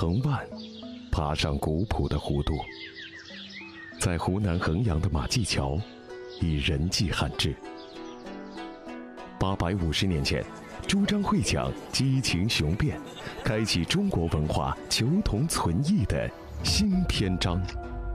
藤蔓，爬上古朴的弧度。在湖南衡阳的马驥桥，以人迹罕至。850年前，朱张会讲激情雄辩，开启中国文化求同存异的新篇章。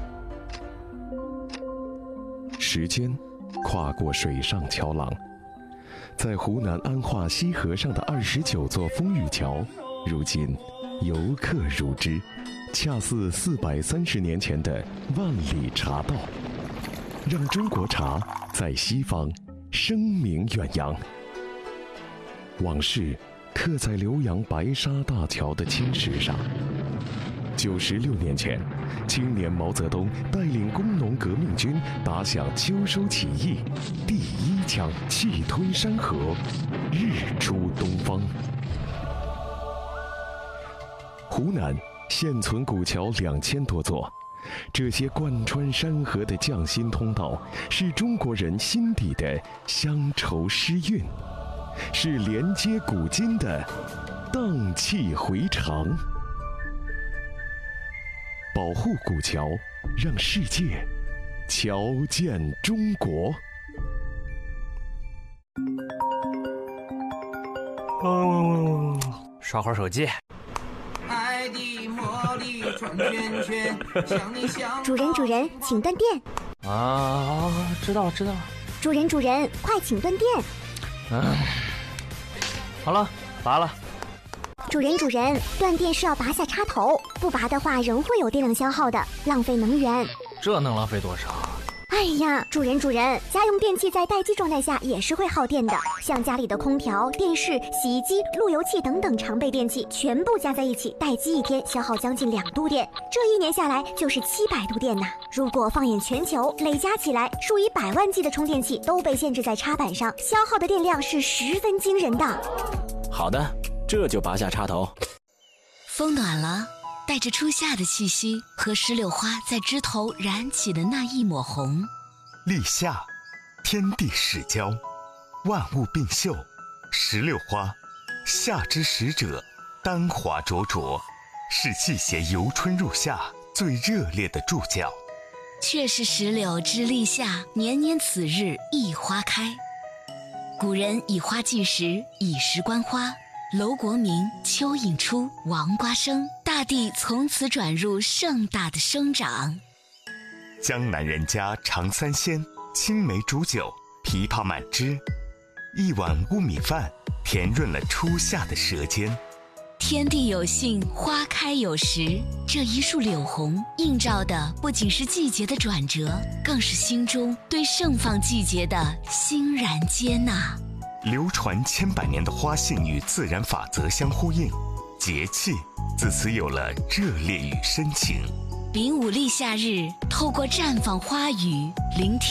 时间跨过水上桥廊，在湖南安化西河上的29座风雨桥，如今游客如织，恰似430年前的万里茶道，让中国茶在西方声名远扬。往事刻在浏阳白沙大桥的青石上。96年前，青年毛泽东带领工农革命军打响秋收起义第一枪，气吞山河，日出东方。湖南现存古桥2000多座，这些贯穿山河的匠心通道，是中国人心底的乡愁诗韵，是连接古今的荡气回肠。保护古桥，让世界瞧见中国。 刷会儿手机。 爱的魔力转圈圈，像你像主人，请断电。 知道了。 主人，快请断电。 好了，拔了。 主人，断电是要拔下插头，不拔的话仍会有电量消耗的，浪费能源。 这能浪费多少？ 哎呀，主人，家用电器在待机状态下也是会耗电的，像家里的空调、电视、洗衣机、路由器等等常备电器，全部加在一起，待机1天消耗将近2度电，这1年下来就是700度电呐。如果放眼全球，累加起来，数以百万计的充电器都被限制在插板上，消耗的电量是十分惊人的。 好的，这就拔下插头。 风暖了，带着初夏的气息和石榴花在枝头燃起的那一抹红。 立夏，天地始交，万物并秀，石榴花，夏之使者，丹华灼灼，是季节由春入夏最热烈的注脚。 却是石榴之立夏，年年此日一花开。古人以花记时，以时观花。楼国明，蚯蚓出，王瓜生，大地从此转入盛大的生长。 江南人家尝3鲜，青梅煮酒，枇杷满枝，一碗乌米饭，甜润了初夏的舌尖。 天地有信，花开有时，这一束柳红映照的不仅是季节的转折，更是心中对盛放季节的欣然接纳。 流传千百年的花信与自然法则相呼应，节气自此有了热烈与深情。 05立夏日，透过绽放花语，聆听